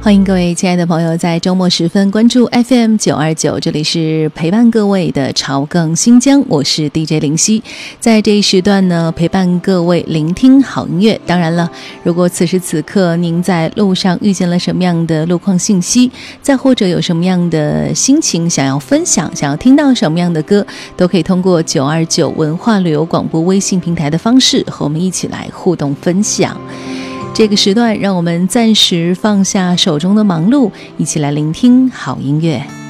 欢迎各位亲爱的朋友在周末时分关注 FM929， 这里是陪伴各位的朝更新疆，我是 DJ 林夕。在这一时段呢，陪伴各位聆听好音乐。当然了，如果此时此刻您在路上遇见了什么样的路况信息，再或者有什么样的心情想要分享，想要听到什么样的歌，都可以通过929文化旅游广播微信平台的方式和我们一起来互动分享。这个时段让我们暂时放下手中的忙碌，一起来聆听好音乐。